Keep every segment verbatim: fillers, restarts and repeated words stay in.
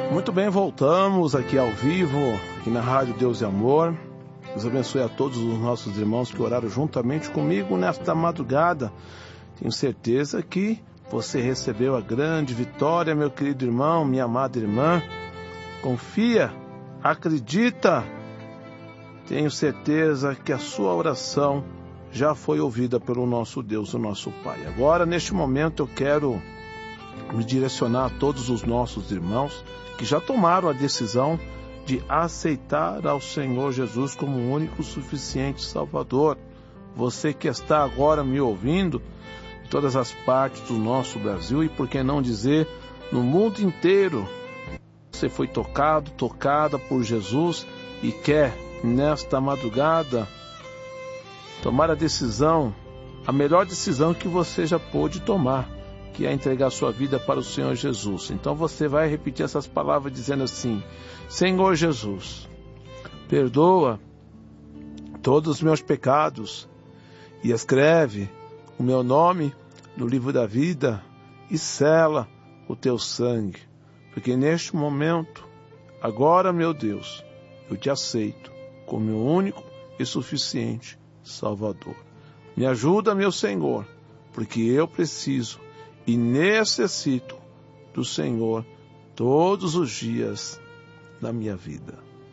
Muito bem, voltamos aqui ao vivo, aqui na Rádio Deus e Amor. Deus abençoe a todos os nossos irmãos que oraram juntamente comigo nesta madrugada. Tenho certeza que você recebeu a grande vitória, meu querido irmão, minha amada irmã. Confia, acredita. Tenho certeza que a sua oração já foi ouvida pelo nosso Deus, o nosso Pai. Agora, neste momento, eu quero me direcionar a todos os nossos irmãos que já tomaram a decisão de aceitar ao Senhor Jesus como o único suficiente Salvador. Você que está agora me ouvindo em todas as partes do nosso Brasil e, por que não dizer, no mundo inteiro, você foi tocado, tocada por Jesus e quer, nesta madrugada, tomar a decisão, a melhor decisão que você já pôde tomar, que é entregar sua vida para o Senhor Jesus. Então você vai repetir essas palavras dizendo assim: Senhor Jesus, perdoa todos os meus pecados e escreve o meu nome no livro da vida e sela o teu sangue, porque neste momento, agora, meu Deus, eu te aceito como meu único e suficiente Salvador. Me ajuda, meu Senhor, porque eu preciso e necessito do Senhor todos os dias da minha vida.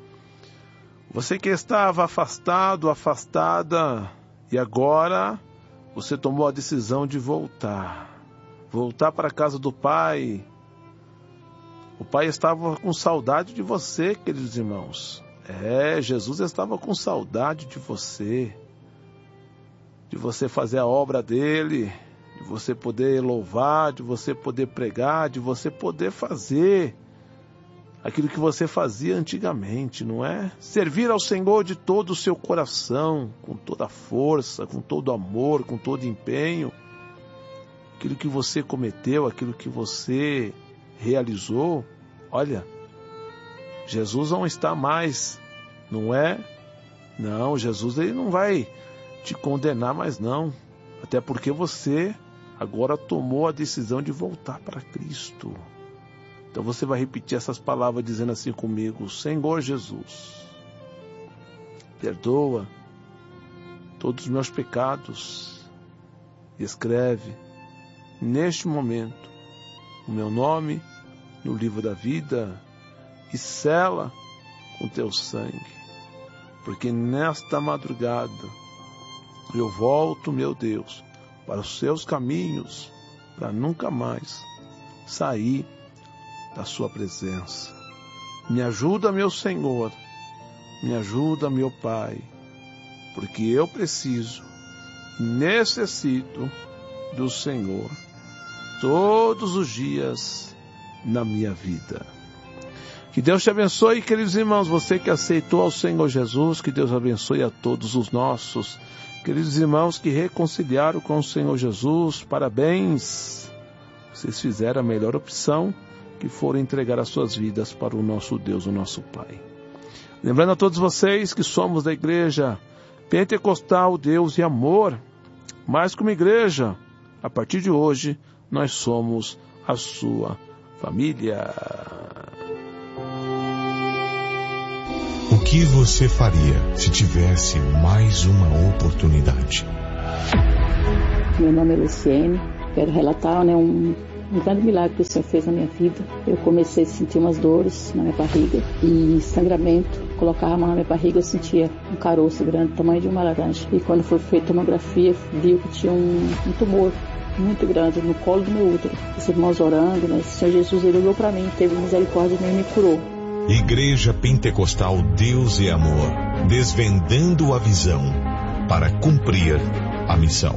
Você que estava afastado, afastada, e agora você tomou a decisão de voltar. Voltar para a casa do Pai. O Pai estava com saudade de você, queridos irmãos. É, Jesus estava com saudade de você. De você fazer a obra dele, de você poder louvar, de você poder pregar, de você poder fazer aquilo que você fazia antigamente, não é? Servir ao Senhor de todo o seu coração, com toda a força, com todo amor, com todo empenho. Aquilo que você cometeu, aquilo que você realizou, olha, Jesus não está mais, não é? Não, Jesus ele não vai te condenar mais não, até porque você agora tomou a decisão de voltar para Cristo. Então você vai repetir essas palavras dizendo assim comigo: Senhor Jesus, perdoa todos os meus pecados e escreve neste momento o meu nome no livro da vida e sela com teu sangue, porque nesta madrugada eu volto, meu Deus, para os seus caminhos, para nunca mais sair da sua presença. Me ajuda, meu Senhor, me ajuda, meu Pai, porque eu preciso e necessito do Senhor todos os dias na minha vida. Que Deus te abençoe, queridos irmãos, você que aceitou ao Senhor Jesus, que Deus abençoe a todos os nossos queridos irmãos que reconciliaram com o Senhor Jesus. Parabéns! Vocês fizeram a melhor opção, que foram entregar as suas vidas para o nosso Deus, o nosso Pai. Lembrando a todos vocês que somos da Igreja Pentecostal Deus e Amor, mais que uma igreja, a partir de hoje, nós somos a sua família. O que você faria se tivesse mais uma oportunidade? Meu nome é Luciene. Quero relatar, né, um, um grande milagre que o Senhor fez na minha vida. Eu comecei a sentir umas dores na minha barriga e sangramento. Colocava a mão na minha barriga, eu sentia um caroço grande, do tamanho de uma laranja. E quando foi feita a tomografia, viu que tinha um, um tumor muito grande no colo do meu útero. Os irmãos orando, né? O Senhor Jesus, ele olhou para mim, teve misericórdia de mim e me curou. Igreja Pentecostal Deus e Amor, desvendando a visão para cumprir a missão.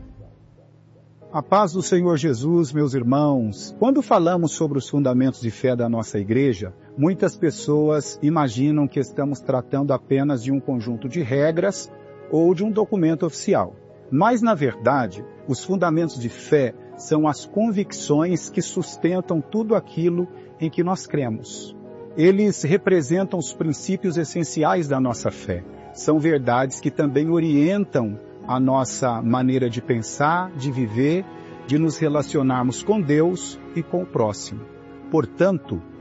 A paz do Senhor Jesus, meus irmãos. Quando falamos sobre os fundamentos de fé da nossa igreja, muitas pessoas imaginam que estamos tratando apenas de um conjunto de regras ou de um documento oficial. Mas, na verdade, os fundamentos de fé são as convicções que sustentam tudo aquilo em que nós cremos. Eles representam os princípios essenciais da nossa fé. São verdades que também orientam a nossa maneira de pensar, de viver, de nos relacionarmos com Deus e com o próximo. Portanto,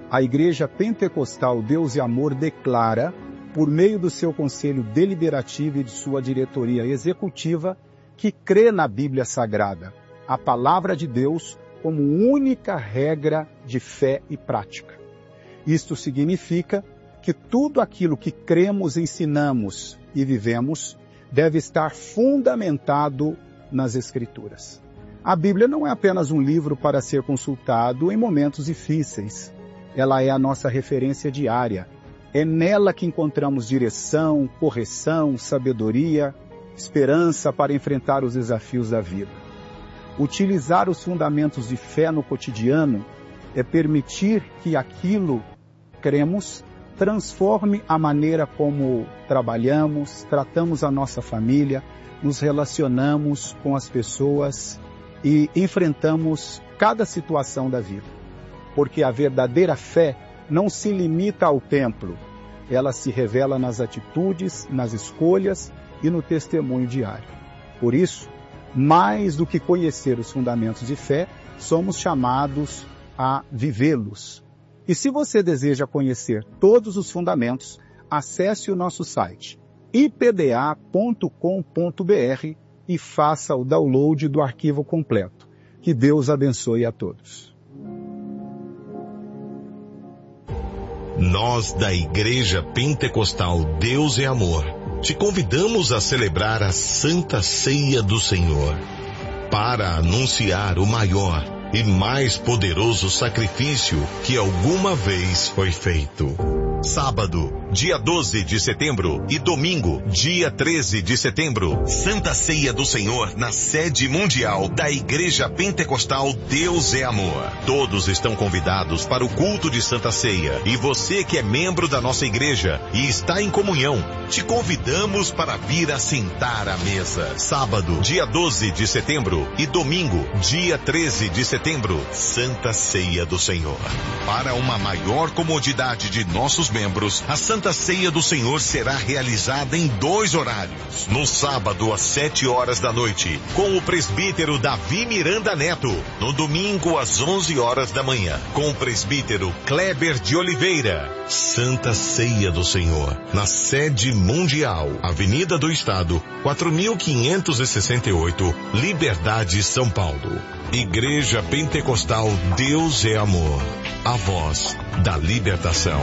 A Igreja Pentecostal Deus e Amor declara, por meio do seu Conselho Deliberativo e de sua diretoria executiva, que crê na Bíblia Sagrada, a Palavra de Deus, como única regra de fé e prática. Isto significa que tudo aquilo que cremos, ensinamos e vivemos deve estar fundamentado nas Escrituras. A Bíblia não é apenas um livro para ser consultado em momentos difíceis. Ela é a nossa referência diária. É nela que encontramos direção, correção, sabedoria, esperança para enfrentar os desafios da vida. Utilizar os fundamentos de fé no cotidiano é permitir que aquilo que cremos transforme a maneira como trabalhamos, tratamos a nossa família, nos relacionamos com as pessoas e enfrentamos cada situação da vida. Porque a verdadeira fé não se limita ao templo, ela se revela nas atitudes, nas escolhas e no testemunho diário. Por isso, mais do que conhecer os fundamentos de fé, somos chamados a vivê-los. E se você deseja conhecer todos os fundamentos, acesse o nosso site i p d a ponto com ponto b r e faça o download do arquivo completo. Que Deus abençoe a todos. Nós da Igreja Pentecostal Deus é Amor te convidamos a celebrar a Santa Ceia do Senhor para anunciar o maior e mais poderoso sacrifício que alguma vez foi feito. Sábado, dia doze de setembro e domingo, dia treze de setembro, Santa Ceia do Senhor na sede mundial da Igreja Pentecostal Deus é Amor. Todos estão convidados para o culto de Santa Ceia e você que é membro da nossa igreja e está em comunhão, te convidamos para vir assentar à mesa. Sábado, dia doze de setembro e domingo, dia treze de setembro, Santa Ceia do Senhor. Para uma maior comodidade de nossos membros, a Santa Ceia do Senhor será realizada em dois horários. No sábado, às sete horas da noite, com o presbítero Davi Miranda Neto. No domingo, às onze horas da manhã, com o presbítero Kleber de Oliveira. Santa Ceia do Senhor, na sede mundial, Avenida do Estado, quatro mil quinhentos e sessenta e oito, Liberdade, São Paulo. Igreja Pentecostal Deus é Amor, a voz da libertação.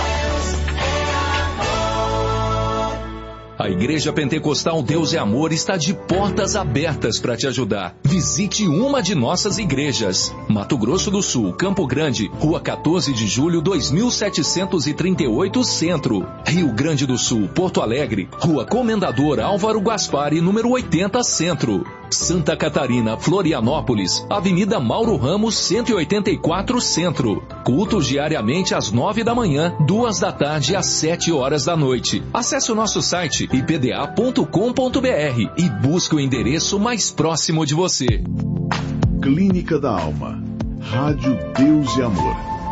A Igreja Pentecostal Deus é Amor está de portas abertas para te ajudar. Visite uma de nossas igrejas. Mato Grosso do Sul, Campo Grande, Rua quatorze de julho, dois mil setecentos e trinta e oito, Centro. Rio Grande do Sul, Porto Alegre, Rua Comendador Álvaro Gaspari, número oitenta, Centro. Santa Catarina, Florianópolis, Avenida Mauro Ramos, cento e oitenta e quatro, Centro. Cultos diariamente às nove da manhã, duas da tarde às sete horas da noite. Acesse o nosso site i p d a ponto com ponto b r e busque o endereço mais próximo de você. Clínica da Alma. Rádio Deus e Amor.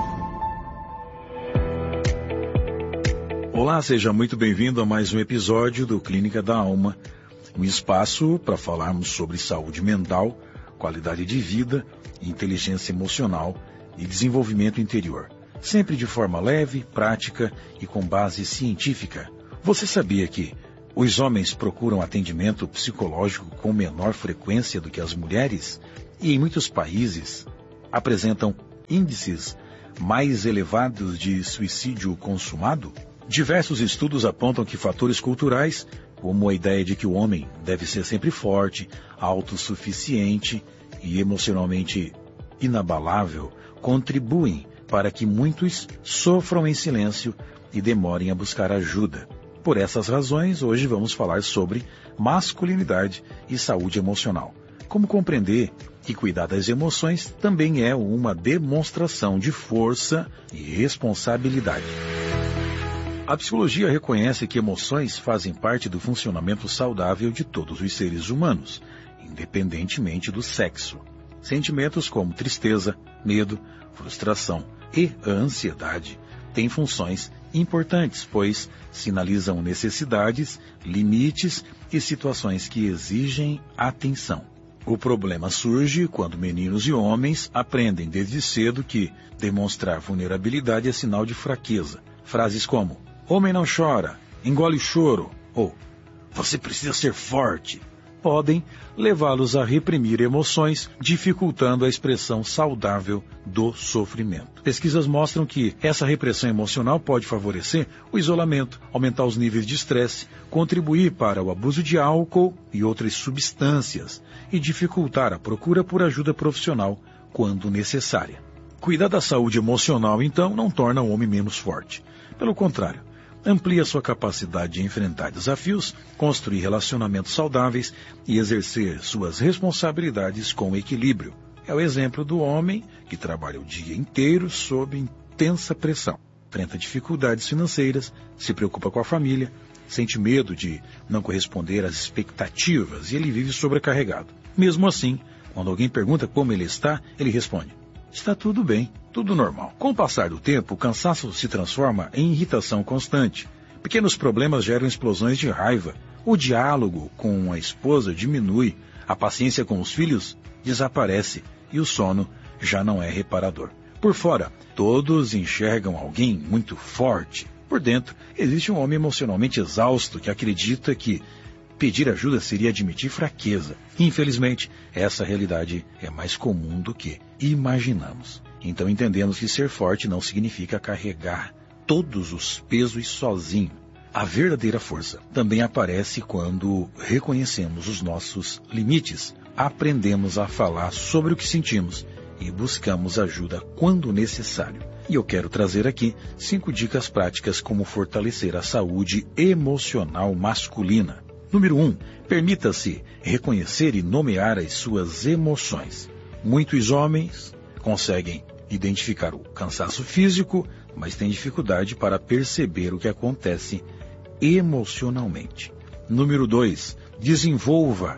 Olá, seja muito bem-vindo a mais um episódio do Clínica da Alma, um espaço para falarmos sobre saúde mental, qualidade de vida, inteligência emocional e desenvolvimento interior. Sempre de forma leve, prática e com base científica. Você sabia que os homens procuram atendimento psicológico com menor frequência do que as mulheres? E em muitos países apresentam índices mais elevados de suicídio consumado? Diversos estudos apontam que fatores culturais, como a ideia de que o homem deve ser sempre forte, autossuficiente e emocionalmente inabalável, contribuem para que muitos sofram em silêncio e demorem a buscar ajuda. Por essas razões, hoje vamos falar sobre masculinidade e saúde emocional. Como compreender que cuidar das emoções também é uma demonstração de força e responsabilidade. A psicologia reconhece que emoções fazem parte do funcionamento saudável de todos os seres humanos, independentemente do sexo. Sentimentos como tristeza, medo, frustração e a ansiedade têm funções importantes, pois sinalizam necessidades, limites e situações que exigem atenção. O problema surge quando meninos e homens aprendem desde cedo que demonstrar vulnerabilidade é sinal de fraqueza. Frases como, homem não chora, engole o choro, ou você precisa ser forte, podem levá-los a reprimir emoções, dificultando a expressão saudável do sofrimento. Pesquisas mostram que essa repressão emocional pode favorecer o isolamento, aumentar os níveis de estresse, contribuir para o abuso de álcool e outras substâncias e dificultar a procura por ajuda profissional quando necessária. Cuidar da saúde emocional, então, não torna o homem menos forte. Pelo contrário, amplia sua capacidade de enfrentar desafios, construir relacionamentos saudáveis e exercer suas responsabilidades com equilíbrio. É o exemplo do homem que trabalha o dia inteiro sob intensa pressão, enfrenta dificuldades financeiras, se preocupa com a família, sente medo de não corresponder às expectativas e ele vive sobrecarregado. Mesmo assim, quando alguém pergunta como ele está, ele responde, está tudo bem, tudo normal. Com o passar do tempo, o cansaço se transforma em irritação constante. Pequenos problemas geram explosões de raiva. O diálogo com a esposa diminui, a paciência com os filhos desaparece e o sono já não é reparador. Por fora, todos enxergam alguém muito forte. Por dentro, existe um homem emocionalmente exausto que acredita que pedir ajuda seria admitir fraqueza. Infelizmente, essa realidade é mais comum do que imaginamos. Então entendemos que ser forte não significa carregar todos os pesos sozinho. A verdadeira força também aparece quando reconhecemos os nossos limites, aprendemos a falar sobre o que sentimos e buscamos ajuda quando necessário. E eu quero trazer aqui cinco dicas práticas como fortalecer a saúde emocional masculina. Número um, permita-se reconhecer e nomear as suas emoções. Muitos homens conseguem identificar o cansaço físico, mas têm dificuldade para perceber o que acontece emocionalmente. Número dois, desenvolva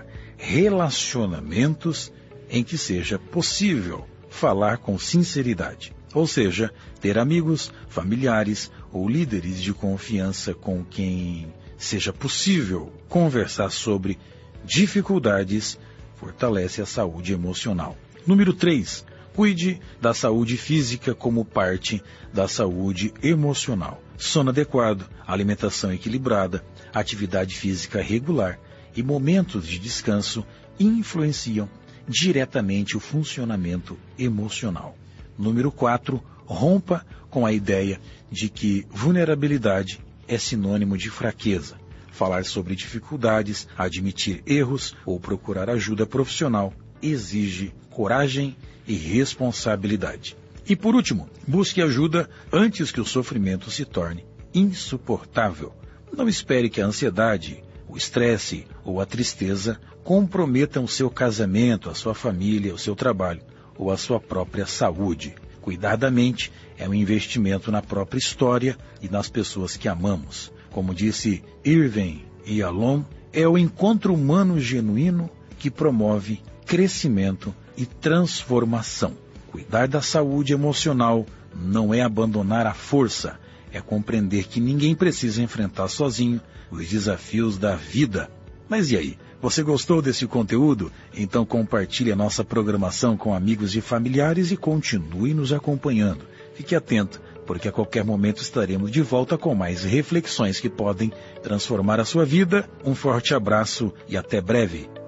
relacionamentos em que seja possível falar com sinceridade. Ou seja, ter amigos, familiares ou líderes de confiança com quem seja possível conversar sobre dificuldades fortalece a saúde emocional. Número três, cuide da saúde física como parte da saúde emocional. Sono adequado, alimentação equilibrada, atividade física regular e momentos de descanso influenciam diretamente o funcionamento emocional. Número quatro, rompa com a ideia de que vulnerabilidade é sinônimo de fraqueza. Falar sobre dificuldades, admitir erros ou procurar ajuda profissional exige coragem e responsabilidade. E por último, busque ajuda antes que o sofrimento se torne insuportável. Não espere que a ansiedade, o estresse ou a tristeza comprometam o seu casamento, a sua família, o seu trabalho ou a sua própria saúde. Cuidar da mente é um investimento na própria história e nas pessoas que amamos. Como disse Irving Yalom, é o encontro humano genuíno que promove crescimento e transformação. Cuidar da saúde emocional não é abandonar a força, é compreender que ninguém precisa enfrentar sozinho os desafios da vida. Mas e aí? Você gostou desse conteúdo? Então compartilhe a nossa programação com amigos e familiares e continue nos acompanhando. Fique atento, porque a qualquer momento estaremos de volta com mais reflexões que podem transformar a sua vida. Um forte abraço e até breve.